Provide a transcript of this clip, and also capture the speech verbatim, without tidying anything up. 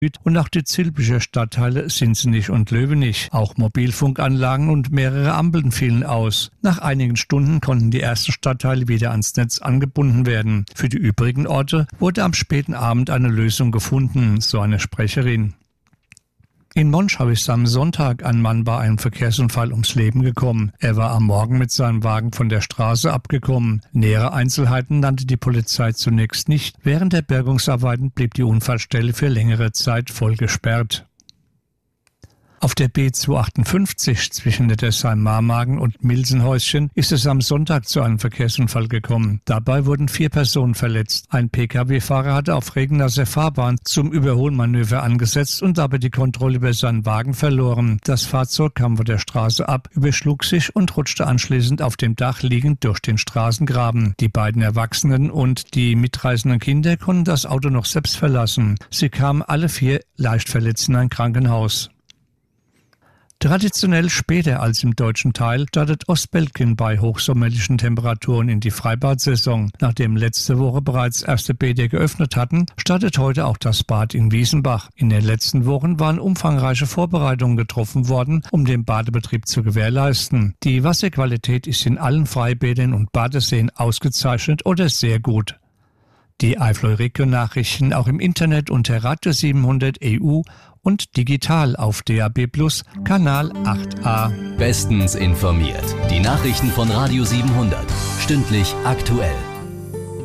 und auch die Zilpischer Stadtteile Sinzenich und Löwenich. Auch Mobilfunkanlagen und mehrere Ampeln fielen aus. Nach einigen Stunden konnten die ersten Stadtteile wieder ans Netz angebunden werden. Für die übrigen Orte wurde am späten Abend eine Lösung gefunden, so eine Sprecherin. In Monschau ist am Sonntag ein Mann bei einem Verkehrsunfall ums Leben gekommen. Er war am Morgen mit seinem Wagen von der Straße abgekommen. Nähere Einzelheiten nannte die Polizei zunächst nicht. Während der Bergungsarbeiten blieb die Unfallstelle für längere Zeit voll gesperrt. Auf der B zweihundertachtundfünfzig zwischen Nettesheim-Marmagen und Milsenhäuschen ist es am Sonntag zu einem Verkehrsunfall gekommen. Dabei wurden vier Personen verletzt. Ein Pkw-Fahrer hatte auf regennasser Fahrbahn zum Überholmanöver angesetzt und dabei die Kontrolle über seinen Wagen verloren. Das Fahrzeug kam von der Straße ab, überschlug sich und rutschte anschließend auf dem Dach liegend durch den Straßengraben. Die beiden Erwachsenen und die mitreisenden Kinder konnten das Auto noch selbst verlassen. Sie kamen alle vier leicht verletzt in ein Krankenhaus. Traditionell später als im deutschen Teil startet Ostbelgien bei hochsommerlichen Temperaturen in die Freibad-Saison. Nachdem letzte Woche bereits erste Bäder geöffnet hatten, startet heute auch das Bad in Wiesenbach. In den letzten Wochen waren umfangreiche Vorbereitungen getroffen worden, um den Badebetrieb zu gewährleisten. Die Wasserqualität ist in allen Freibädern und Badeseen ausgezeichnet oder sehr gut. Die Eifel-Region-Nachrichten auch im Internet unter Radio siebenhundert E U und digital auf D A B Plus, Kanal acht a. Bestens informiert. Die Nachrichten von Radio siebenhundert. Stündlich aktuell.